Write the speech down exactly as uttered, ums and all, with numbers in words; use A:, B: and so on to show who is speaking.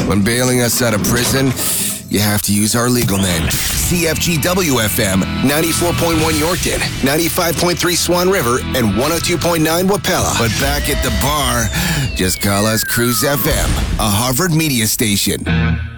A: When bailing us out of prison, you have to use our legal name. C F G W F M, ninety-four point one Yorkton, ninety-five point three Swan River, and one oh two point nine Wapella. But back at the bar, just call us Cruise F M, a Harvard media station.